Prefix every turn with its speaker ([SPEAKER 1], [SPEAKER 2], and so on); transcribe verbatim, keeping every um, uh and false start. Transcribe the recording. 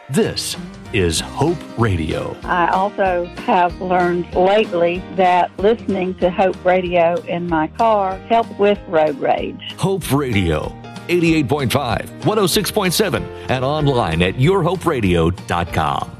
[SPEAKER 1] This is Hope Radio.
[SPEAKER 2] I also have learned lately that listening to Hope Radio in my car helps with road rage.
[SPEAKER 1] Hope Radio, eighty-eight point five, one oh six point seven, and online at your hope radio dot com.